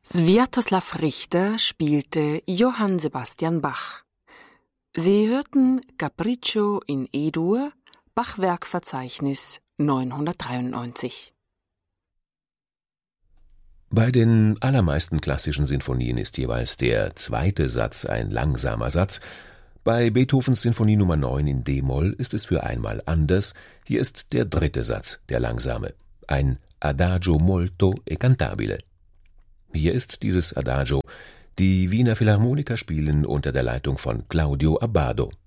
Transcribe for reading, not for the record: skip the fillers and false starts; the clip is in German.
Swiatoslaw Richter spielte Johann Sebastian Bach. Sie hörten Capriccio in E-Dur, Bachwerkverzeichnis 993. Bei den allermeisten klassischen Sinfonien ist jeweils der zweite Satz ein langsamer Satz. Bei Beethovens Sinfonie Nummer 9 in d-Moll ist es für einmal anders. Hier ist der dritte Satz der langsame, ein Adagio molto e cantabile. Hier ist dieses Adagio. Die Wiener Philharmoniker spielen unter der Leitung von Claudio Abbado.